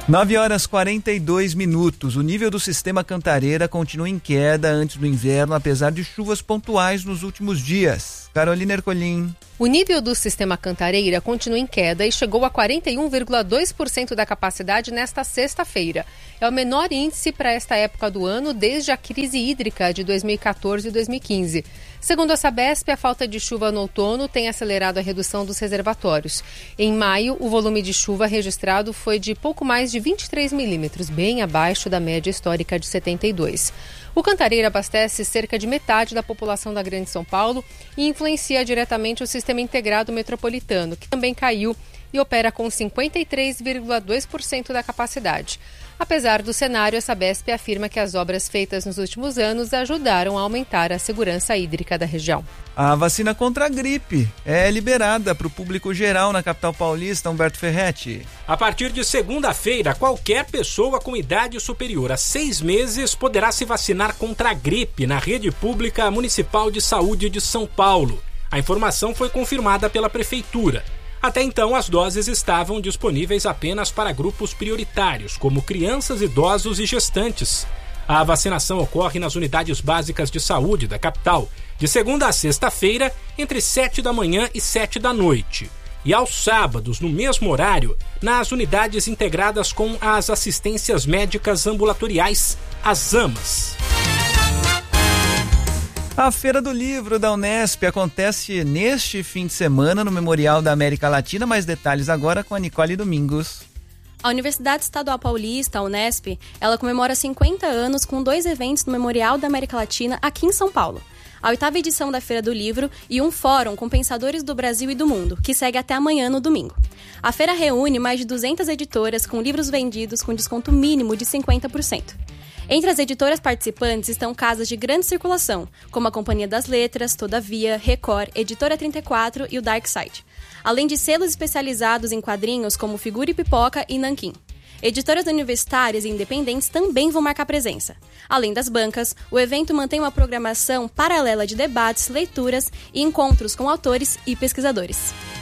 9h42. O nível do sistema Cantareira continua em queda antes do inverno, apesar de chuvas pontuais nos últimos dias. Carolina Ercolim. O nível do sistema Cantareira continua em queda e chegou a 41,2% da capacidade nesta sexta-feira. É o menor índice para esta época do ano desde a crise hídrica de 2014 e 2015. Segundo a Sabesp, a falta de chuva no outono tem acelerado a redução dos reservatórios. Em maio, o volume de chuva registrado foi de pouco mais de 23 milímetros, bem abaixo da média histórica de 72. O Cantareira abastece cerca de metade da população da Grande São Paulo e influencia diretamente o sistema integrado metropolitano, que também caiu e opera com 53,2% da capacidade. Apesar do cenário, a Sabesp afirma que as obras feitas nos últimos anos ajudaram a aumentar a segurança hídrica da região. A vacina contra a gripe é liberada para o público geral na capital paulista. Humberto Ferretti. A partir de segunda-feira, qualquer pessoa com idade superior a 6 meses poderá se vacinar contra a gripe na rede pública municipal de saúde de São Paulo. A informação foi confirmada pela Prefeitura. Até então, as doses estavam disponíveis apenas para grupos prioritários, como crianças, idosos e gestantes. A vacinação ocorre nas unidades básicas de saúde da capital, de segunda a sexta-feira, entre 7 da manhã e 7 da noite. E aos sábados, no mesmo horário, nas unidades integradas com as assistências médicas ambulatoriais, as AMAs. A Feira do Livro da Unesp acontece neste fim de semana no Memorial da América Latina. Mais detalhes agora com a Nicole Domingos. A Universidade Estadual Paulista, a Unesp, ela comemora 50 anos com 2 eventos no Memorial da América Latina aqui em São Paulo. A 8ª edição da Feira do Livro e um fórum com pensadores do Brasil e do mundo, que segue até amanhã no domingo. A feira reúne mais de 200 editoras com livros vendidos com desconto mínimo de 50%. Entre as editoras participantes estão casas de grande circulação, como a Companhia das Letras, Todavia, Record, Editora 34 e o Dark Side. Além de selos especializados em quadrinhos como Figura e Pipoca e Nanquim. Editoras universitárias e independentes também vão marcar presença. Além das bancas, o evento mantém uma programação paralela de debates, leituras e encontros com autores e pesquisadores.